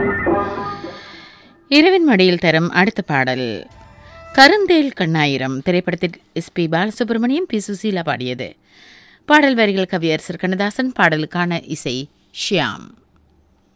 இரவின் மடியில் தரும் அடுத்த பாடல் கருந்தேல் கண்ணாயிரம் திரைப்படத்தில் SP பாலசுப்ரமணியம் பி சுசீலா பாடியது. பாடல் வரிகள் கவியரசர் கண்ணதாசன், பாடலுக்கான இசை ஷியாம்.